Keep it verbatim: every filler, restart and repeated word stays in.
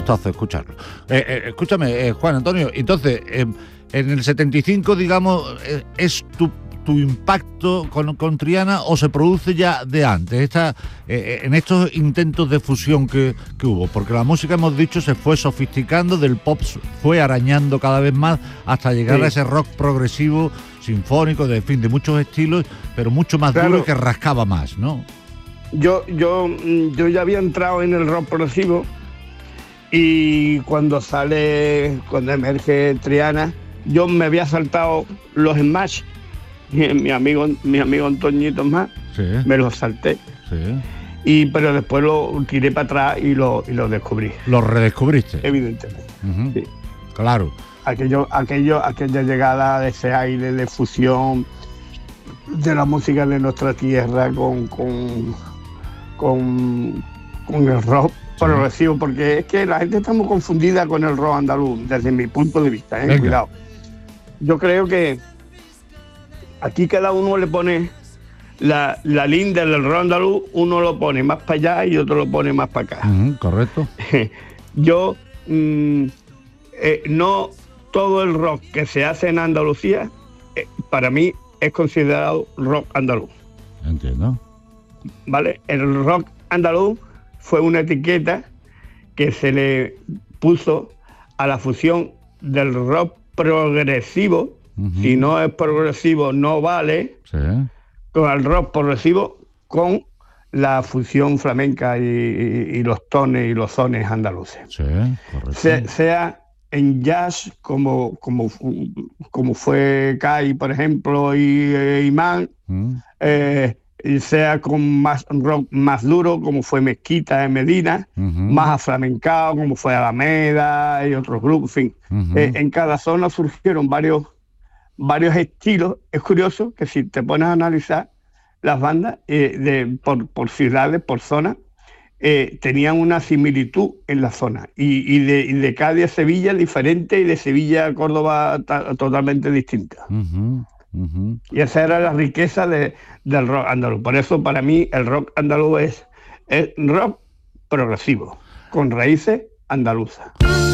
gustazo escucharlo. Eh, eh, escúchame, eh, Juan Antonio, entonces, eh, en el setenta y cinco, digamos, eh, es tu, tu impacto con, con Triana o se produce ya de antes, esta, eh, en estos intentos de fusión que, que hubo, porque la música, hemos dicho, se fue sofisticando, del pop fue arañando cada vez más hasta llegar sí. a ese rock progresivo, sinfónico, de en fin, de muchos estilos, pero mucho más claro. duro y que rascaba más, ¿no? Yo, yo, yo ya había entrado en el rock progresivo y cuando sale, cuando emerge Triana, yo me había saltado los Smash, mi amigo, mi amigo Antoñito más, sí. me los salté. Sí. Y, pero después lo tiré para atrás y lo, y lo descubrí. ¿Lo redescubriste? Evidentemente. Uh-huh. Sí. Claro. Aquello, aquello, aquella llegada de ese aire de fusión de la música de nuestra tierra con, con, con, con el rock sí. progresivo, porque es que la gente está muy confundida con el rock andaluz, desde mi punto de vista, ¿eh? Cuidado. Yo creo que aquí cada uno le pone la, la linda del rock andaluz, uno lo pone más para allá y otro lo pone más para acá. Uh-huh, correcto. Yo mmm, eh, no todo el rock que se hace en Andalucía, eh, para mí es considerado rock andaluz. Entiendo. ¿Vale? El rock andaluz fue una etiqueta que se le puso a la fusión del rock progresivo. Uh-huh. Si no es progresivo no vale, sí. con el rock progresivo con la fusión flamenca y, y, y los tones y los sones andaluces. Sí, correcto. Se, sea en jazz como, como, como fue Kai, por ejemplo, y eh, Imán, uh-huh. eh, y sea con más rock más duro como fue Mezquita en Medina, uh-huh. más aflamencado como fue Alameda y otros grupos, en fin. Uh-huh. Eh, en cada zona surgieron varios varios estilos. Es curioso que si te pones a analizar las bandas eh, de, por, por ciudades, por zonas, eh, tenían una similitud en la zona. Y, y, de, y de Cádiz a Sevilla diferente y de Sevilla a Córdoba ta, totalmente distinta. Uh-huh, uh-huh. Y esa era la riqueza de, del rock andaluz. Por eso para mí el rock andaluz es, es rock progresivo, con raíces andaluzas.